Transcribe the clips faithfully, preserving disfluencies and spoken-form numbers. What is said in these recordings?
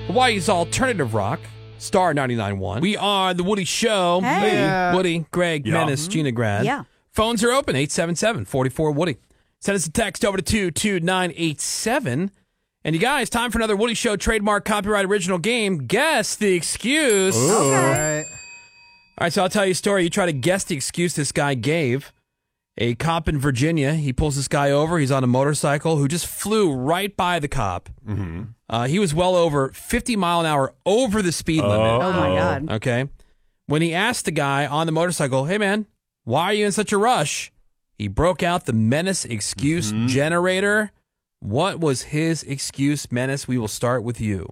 Hawaii's alternative rock, Star ninety-nine point one. We are The Woody Show. Hey. Yeah. Woody, Greg, Yeah. Menace, Gina Grad. Yeah. Phones are open, eight seven seven, four four, Woody. Send us a text over to two two nine eight seven. And you guys, time for another Woody Show trademark copyright original game. Guess the excuse. All Okay. right. All right, so I'll tell you a story. You try to guess the excuse this guy gave. A cop in Virginia, he pulls this guy over. He's on a motorcycle who just flew right by the cop. Mm-hmm. Uh, he was well over fifty mile an hour over the speed limit. Oh, my God. Okay. When he asked the guy on the motorcycle, hey, man, why are you in such a rush? He broke out the Menace excuse Mm-hmm. generator. What was his excuse, Menace? We will start with you.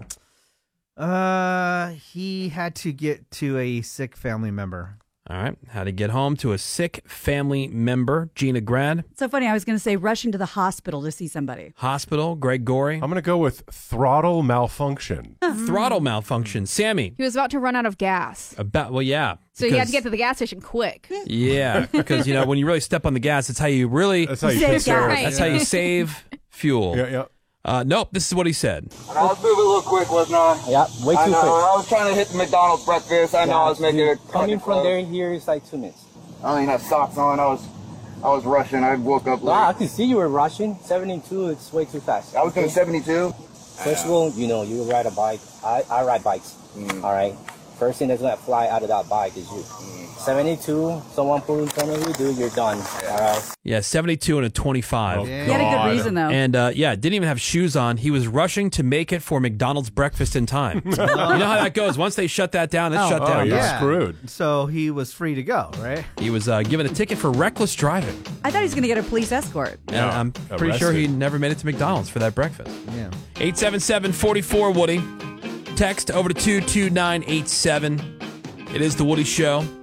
Uh, he had to get to a sick family member. All right. How to get home to a sick family member. Gina Grad. So funny. I was going to say rushing to the hospital to see somebody. Hospital. Greg Gorey. I'm going to go with throttle malfunction. Throttle malfunction. Sammy. He was about to run out of gas. About, well, yeah. So he had because- to get to the gas station quick. Yeah, because, you know, when you really step on the gas, it's how you really, That's how you Save conserve. gas. that's how you save fuel. Yeah, yeah. Uh, nope, this is what he said. I was moving a little quick, wasn't I? Yeah, way too I know. quick. I was trying to hit the McDonald's breakfast. I know I was making it. Coming from there here is like two minutes. I don't even have socks on. I was, I was rushing. I woke up late. Nah, I can see you were rushing. seventy-two, it's way too fast. I was doing seventy-two. First of all, you know, you ride a bike. I, I ride bikes. Mm. All right. First thing that's gonna fly out of that bike is you. seventy-two, someone pull in front of you, dude, you're done. All right. Yeah, seventy-two and a twenty-five. Oh, Yeah. He had a God. good reason, though. And, uh, yeah, didn't even have shoes on. He was rushing to make it for McDonald's breakfast in time. You know how that goes. Once they shut that down, it's Oh. shut Oh, down. you're Yeah. screwed. So he was free to go, right? He was uh, given a ticket for reckless driving. I thought he was going to get a police escort. And Yeah, I'm pretty arrested. sure he never made it to McDonald's for that breakfast. Yeah. eight seven seven, four four, Woody. Text over to two two nine eight seven. It is The Woody Show.